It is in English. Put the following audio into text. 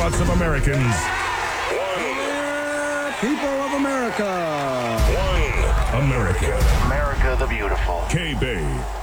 thoughts of Americans. People of America. One America. America the Beautiful. K-Bay.